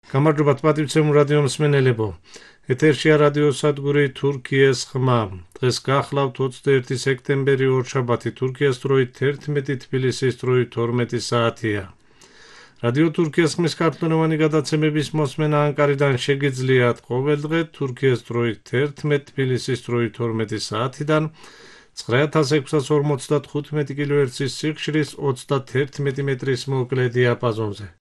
გამარჯობა პატივცემულ რადიო მსმენელებო. ეთერშია რადიო სადგური თურქიის ხმა. დღეს გახლავთ 21 სექტემბერი ორშაბათი თურქიის დროით 11 თბილისის დროით 12 საათია. რადიო თურქიის ხმის ქართულენოვანი გადაცემების მოსმენა ანკარიდან შეგიძლიათ ყოველდღე თურქიის დროით 11 თბილისის დროით 12 საათიდან 9655 კილოჰერცის სიხშირის 31 მეტრის მოკლე დიაპაზონზე.